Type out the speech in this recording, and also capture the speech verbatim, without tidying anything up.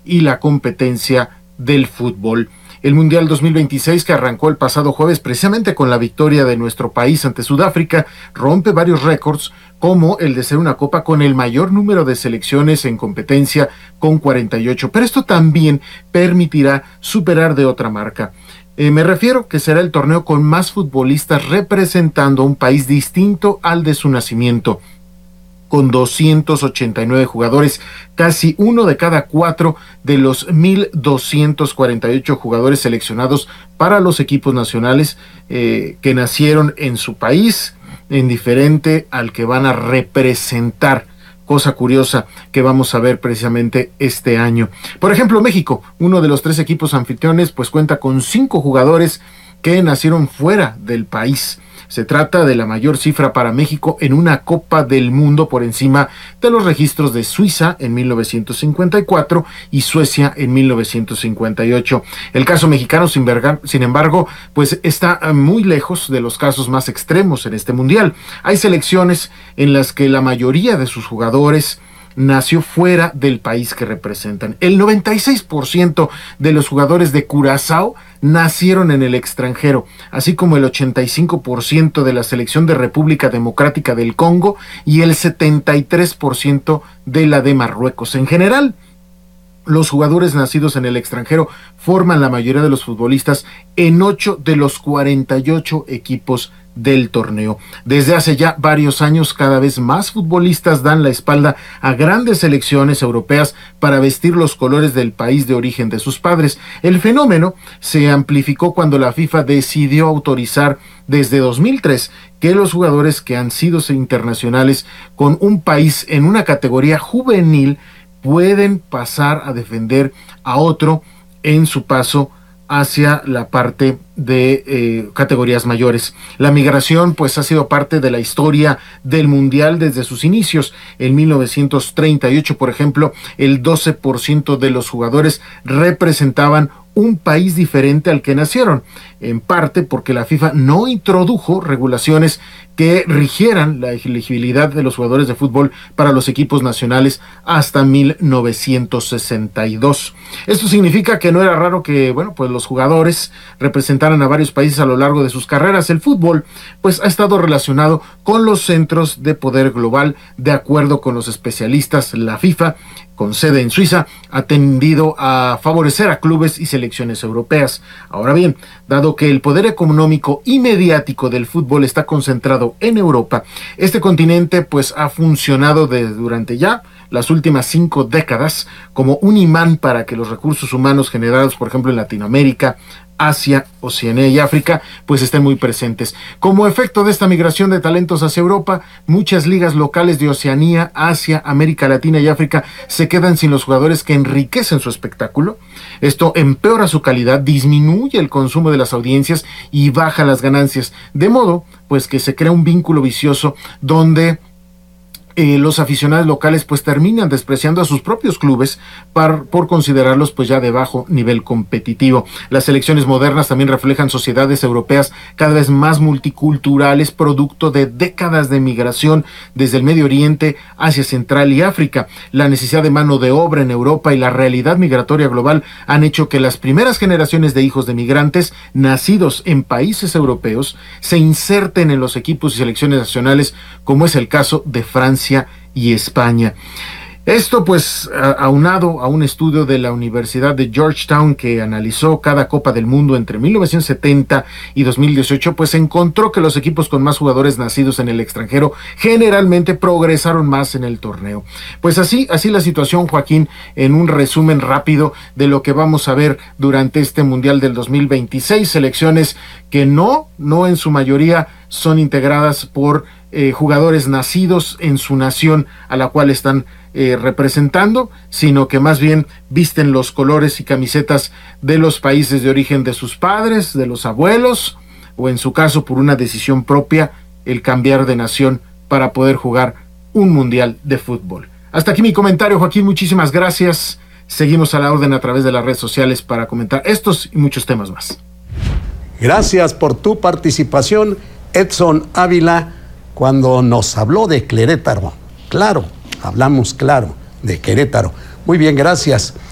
y la competencia del fútbol. El Mundial dos mil veintiséis, que arrancó el pasado jueves precisamente con la victoria de nuestro país ante Sudáfrica, rompe varios récords, como el de ser una copa con el mayor número de selecciones en competencia, con cuarenta y ocho, pero esto también permitirá superar de otra marca. Eh, me refiero que será el torneo con más futbolistas representando a un país distinto al de su nacimiento, con doscientos ochenta y nueve jugadores, casi uno de cada cuatro de los mil doscientos cuarenta y ocho jugadores seleccionados para los equipos nacionales eh, que nacieron en su país, indiferente al que van a representar. Cosa curiosa que vamos a ver precisamente este año. Por ejemplo, México, uno de los tres equipos anfitriones, pues cuenta con cinco jugadores que nacieron fuera del país. Se trata de la mayor cifra para México en una Copa del Mundo, por encima de los registros de Suiza en mil novecientos cincuenta y cuatro y Suecia en mil novecientos cincuenta y ocho. El caso mexicano, sin embargo, pues está muy lejos de los casos más extremos en este mundial. Hay selecciones en las que la mayoría de sus jugadores nació fuera del país que representan. El noventa y seis por ciento de los jugadores de Curazao nacieron en el extranjero, así como el ochenta y cinco por ciento de la selección de República Democrática del Congo y el setenta y tres por ciento de la de Marruecos. En general, los jugadores nacidos en el extranjero forman la mayoría de los futbolistas en ocho de los cuarenta y ocho equipos del torneo. Desde hace ya varios años, cada vez más futbolistas dan la espalda a grandes selecciones europeas para vestir los colores del país de origen de sus padres. El fenómeno se amplificó cuando la FIFA decidió autorizar desde dos mil tres que los jugadores que han sido internacionales con un país en una categoría juvenil pueden pasar a defender a otro en su paso hacia la parte de eh, categorías mayores. La migración pues ha sido parte de la historia del mundial desde sus inicios. En mil novecientos treinta y ocho, por ejemplo, el doce por ciento de los jugadores representaban un país diferente al que nacieron, en parte porque la FIFA no introdujo regulaciones que rigieran la elegibilidad de los jugadores de fútbol para los equipos nacionales hasta mil novecientos sesenta y dos. Esto significa que no era raro que, bueno, pues los jugadores representaran a varios países a lo largo de sus carreras. El fútbol, pues, ha estado relacionado con los centros de poder global. De acuerdo con los especialistas, la FIFA, con sede en Suiza, ha tendido a favorecer a clubes y selecciones europeas. Ahora bien, dado que el poder económico y mediático del fútbol está concentrado en Europa, este continente pues ha funcionado de, durante ya las últimas cinco décadas como un imán para que los recursos humanos generados, por ejemplo, en Latinoamérica, Asia, Oceanía y África, pues estén muy presentes. Como efecto de esta migración de talentos hacia Europa, muchas ligas locales de Oceanía, Asia, América Latina y África se quedan sin los jugadores que enriquecen su espectáculo. Esto empeora su calidad, disminuye el consumo de las audiencias y baja las ganancias, de modo pues que se crea un vínculo vicioso donde Eh, los aficionados locales pues terminan despreciando a sus propios clubes par, por considerarlos pues ya de bajo nivel competitivo. Las selecciones modernas también reflejan sociedades europeas cada vez más multiculturales, producto de décadas de migración desde el Medio Oriente, Asia Central y África. La necesidad de mano de obra en Europa y la realidad migratoria global han hecho que las primeras generaciones de hijos de migrantes nacidos en países europeos se inserten en los equipos y selecciones nacionales, como es el caso de Francia y España. Esto pues aunado a un estudio de la Universidad de Georgetown que analizó cada Copa del Mundo entre mil novecientos setenta y dos mil dieciocho, pues encontró que los equipos con más jugadores nacidos en el extranjero generalmente progresaron más en el torneo. Pues así, así la situación, Joaquín, en un resumen rápido de lo que vamos a ver durante este Mundial del dos mil veintiséis, selecciones que no, no en su mayoría son integradas por eh, jugadores nacidos en su nación a la cual están Eh, representando, sino que más bien visten los colores y camisetas de los países de origen de sus padres, de los abuelos, o en su caso por una decisión propia, el cambiar de nación para poder jugar un mundial de fútbol. Hasta aquí mi comentario, Joaquín, muchísimas gracias. Seguimos a la orden a través de las redes sociales para comentar estos y muchos temas más. Gracias por tu participación, Edson Ávila, cuando nos habló de Querétaro. Claro, hablamos claro de Querétaro. Muy bien, gracias.